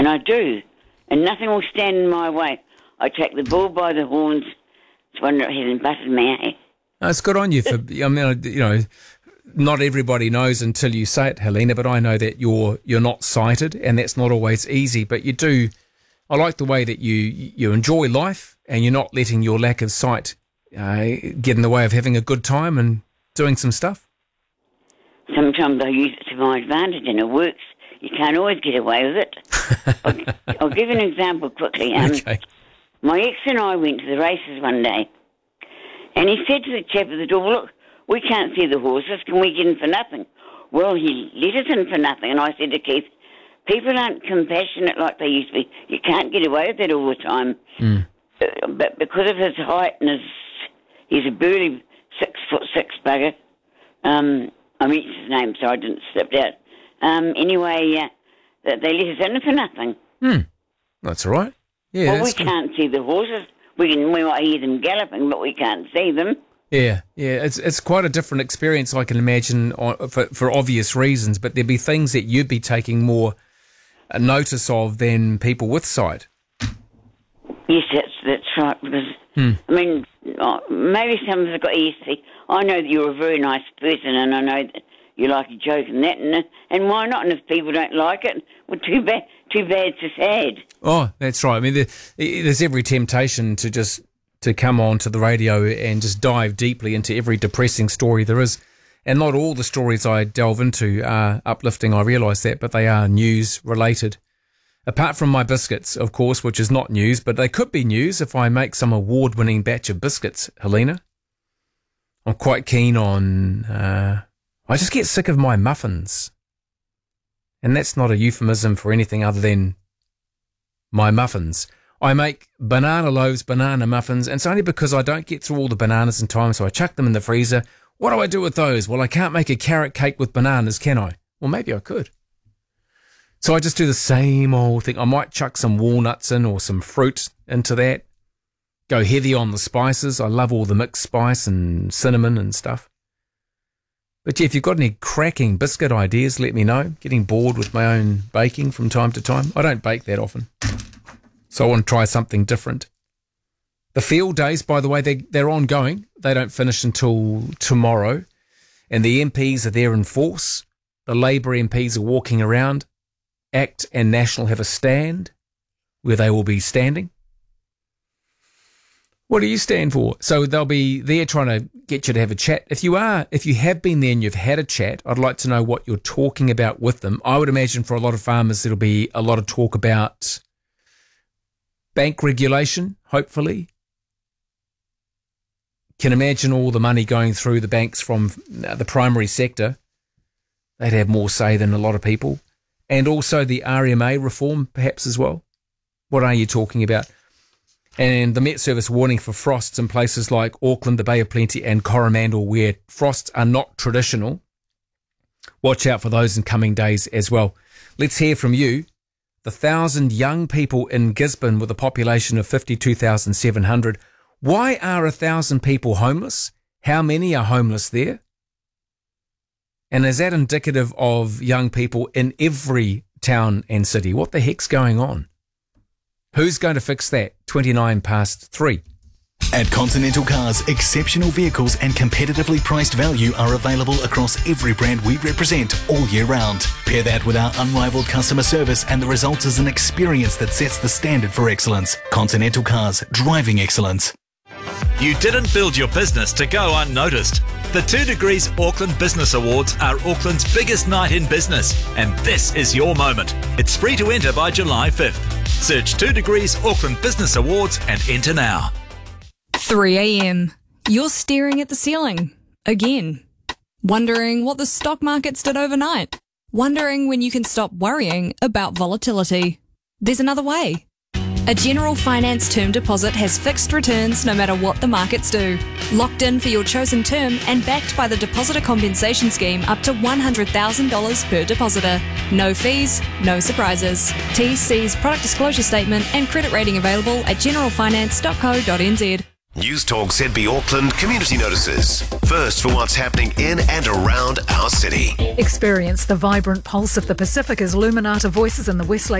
And I do. And nothing will stand in my way. I take the bull by the horns. It's wonder it hasn't butted me, eh? No, it's good on you for, not everybody knows until you say it, Helena, but I know that you're not sighted, and that's not always easy, but you do. I like the way that you enjoy life, and you're not letting your lack of sight get in the way of having a good time and doing some stuff. Sometimes I use it to my advantage, and it works. You can't always get away with it. I'll give you an example quickly. Okay. My ex and I went to the races one day, and he said to the chap at the door, "Look, we can't see the horses. Can we get in for nothing?" Well, he let us in for nothing, and I said to Keith, "People aren't compassionate like they used to be. You can't get away with that all the time." But because of his height and he's a burly 6'6" bugger. I mentioned his name, so I didn't slip out. Anyway, they let us in for nothing. That's all right. Yeah, well, we can't see the horses. We might hear them galloping, but we can't see them. Yeah. It's quite a different experience, I can imagine, for obvious reasons. But there'd be things that you'd be taking more notice of than people with sight. Yes, that's right. Because I mean, maybe some of us have got ESC. I know that you're a very nice person, and I know that you like a joke and that, and why not? And if people don't like it, well, too bad, so sad. Oh, that's right. I mean, there's every temptation to come on to the radio and just dive deeply into every depressing story there is. And not all the stories I delve into are uplifting, I realise that, but they are news-related. Apart from my biscuits, of course, which is not news, but they could be news if I make some award-winning batch of biscuits, Helena. I'm quite keen on... I just get sick of my muffins. And that's not a euphemism for anything other than my muffins. I make banana loaves, banana muffins, and it's only because I don't get through all the bananas in time, so I chuck them in the freezer. What do I do with those? Well, I can't make a carrot cake with bananas, can I? Well, maybe I could. So I just do the same old thing. I might chuck some walnuts in or some fruit into that. Go heavy on the spices. I love all the mixed spice and cinnamon and stuff. But yeah, if you've got any cracking biscuit ideas, let me know. Getting bored with my own baking from time to time. I don't bake that often. So I want to try something different. The field days, by the way, they're ongoing. They don't finish until tomorrow. And the MPs are there in force. The Labour MPs are walking around. ACT and National have a stand where they will be standing. What do you stand for? So they'll be there trying to get you to have a chat. If you have been there and you've had a chat, I'd like to know what you're talking about with them. I would imagine for a lot of farmers, there'll be a lot of talk about bank regulation, hopefully. Can imagine all the money going through the banks from the primary sector. They'd have more say than a lot of people. And also the RMA reform, perhaps, as well. What are you talking about? And the Met Service warning for frosts in places like Auckland, the Bay of Plenty and Coromandel, where frosts are not traditional. Watch out for those in coming days as well. Let's hear from you. The 1,000 young people in Gisborne with a population of 52,700. Why are 1,000 people homeless? How many are homeless there? And is that indicative of young people in every town and city? What the heck's going on? Who's going to fix that? 3:29. At Continental Cars, exceptional vehicles and competitively priced value are available across every brand we represent all year round. Pair that with our unrivaled customer service and the result is an experience that sets the standard for excellence. Continental Cars, driving excellence. You didn't build your business to go unnoticed. The 2 Degrees Auckland Business Awards are Auckland's biggest night in business, and this is your moment. It's free to enter by July 5th. Search 2 Degrees Auckland Business Awards and enter now. 3 a.m. You're staring at the ceiling. Again. Wondering what the stock markets did overnight. Wondering when you can stop worrying about volatility. There's another way. A General Finance term deposit has fixed returns no matter what the markets do. Locked in for your chosen term and backed by the Depositor Compensation Scheme up to $100,000 per depositor. No fees, no surprises. TC's product disclosure statement and credit rating available at generalfinance.co.nz. News Talk ZB Auckland community notices. First for what's happening in and around our city. Experience the vibrant pulse of the Pacific as Luminata Voices in the Westlake